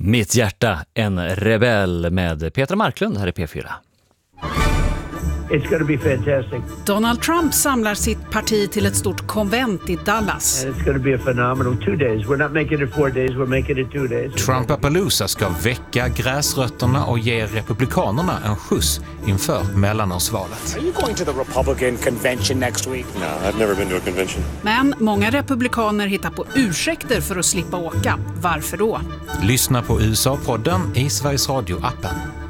Mitt hjärta, en rebell med Petra Marklund här i P4. It's going to be fantastic. Donald Trump samlar sitt parti till ett stort konvent i Dallas. And it's going to be a phenomenal 2 days. We're not making it 4 days, we're making it 2 days. Trumpapalooza ska väcka gräsrötterna och ge republikanerna en skjuts inför mellanårsvalet. Are you going to the Republican convention next week? No, I've never been to a convention. Men många republikaner hittar på ursäkter för att slippa åka. Varför då? Lyssna på USA-podden i Sveriges Radio-appen.